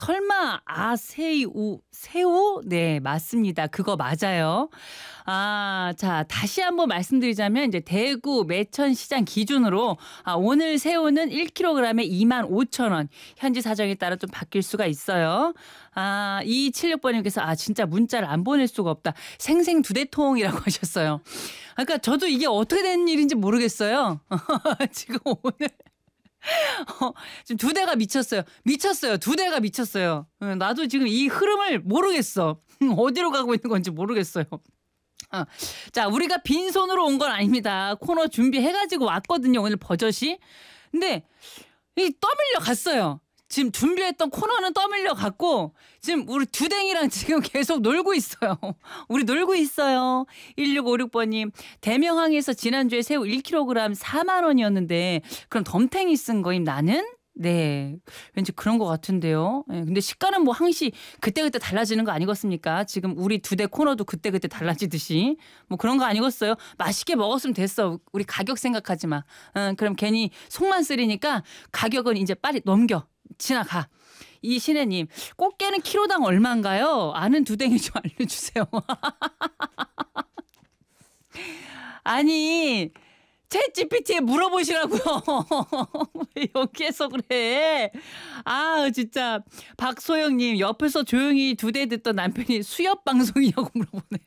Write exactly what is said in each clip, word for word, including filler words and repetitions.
설마 아새우 새우? 네, 맞습니다. 그거 맞아요. 아, 자, 다시 한번 말씀드리자면 이제 대구 매천시장 기준으로 아, 오늘 새우는 일 킬로그램에 이만 오천 원. 현지 사정에 따라 좀 바뀔 수가 있어요. 아, 이칠육 번님께서 아, 진짜 문자를 안 보낼 수가 없다. 생생 두 대통이라고 하셨어요. 그러니까 저도 이게 어떻게 된 일인지 모르겠어요. 지금 오늘 어, 지금 두 대가 미쳤어요. 미쳤어요. 두 대가 미쳤어요. 어, 나도 지금 이 흐름을 모르겠어. 어디로 가고 있는 건지 모르겠어요. 어. 자, 우리가 빈손으로 온 건 아닙니다. 코너 준비해가지고 왔거든요. 오늘 버젓이. 근데 이 떠밀려 갔어요. 지금 준비했던 코너는 떠밀려 갔고 지금 우리 두댕이랑 지금 계속 놀고 있어요. 우리 놀고 있어요. 일육오육 번님. 대명항에서 지난주에 새우 일 킬로그램 사만 원이었는데 그럼 덤탱이 쓴 거임 나는? 네. 왠지 그런 것 같은데요. 네, 근데 시가는 뭐 항시 그때그때 달라지는 거 아니겠습니까? 지금 우리 두 대 코너도 그때그때 달라지듯이 뭐 그런 거 아니겠어요? 맛있게 먹었으면 됐어. 우리 가격 생각하지 마. 어, 그럼 괜히 속만 쓰리니까 가격은 이제 빨리 넘겨. 지나가. 이 신혜님, 꽃게는 키로당 얼마인가요? 아는 두댕이 좀 알려주세요. 아니, 챗지피티에 물어보시라고요. 왜 여기에서 그래? 아, 진짜 박소영님 옆에서 조용히 두 대 듣던 남편이 수협 방송이냐고 물어보네.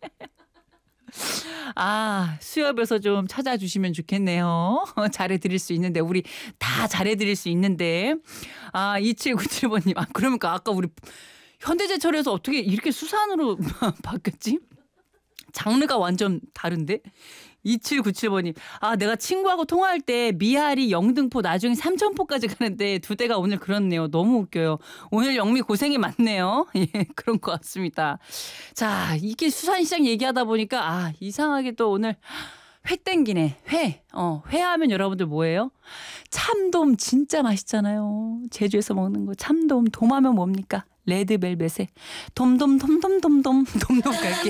아, 수협에서 좀 찾아주시면 좋겠네요. 잘해드릴 수 있는데 우리 다 잘해드릴 수 있는데. 아, 이칠구칠 번님. 아, 그러니까 아까 우리 현대제철에서 어떻게 이렇게 수산으로 바뀌었지? 장르가 완전 다른데? 이칠구칠 번님. 아, 내가 친구하고 통화할 때 미아리 영등포 나중에 삼천포까지 가는데 두 대가 오늘 그렇네요. 너무 웃겨요. 오늘 영미 고생이 많네요. 예, 그런 것 같습니다. 자, 이게 수산시장 얘기하다 보니까 아, 이상하게 또 오늘 회 땡기네. 회. 어, 회하면 여러분들 뭐예요? 참돔 진짜 맛있잖아요. 제주에서 먹는 거 참돔. 돔하면 뭡니까? 레드벨벳에 돔돔돔돔돔돔 돔돔 갈게.